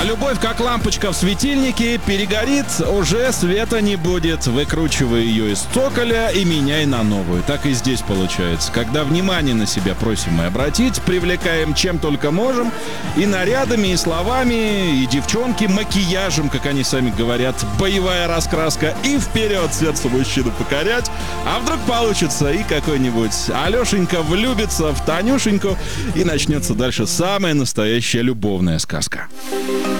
А любовь, как лампочка в светильнике, перегорит, уже света не будет. Выкручивай ее из цоколя и меняй на новую. Так и здесь получается. Когда внимание на себя просим мы обратить, привлекаем чем только можем. И нарядами, и словами, и девчонки макияжем, как они сами говорят. Боевая раскраска и вперед сердце мужчины покорять. А вдруг получится и какой-нибудь Алешенька влюбится в Танюшеньку, и начнется дальше самая настоящая любовная сказка.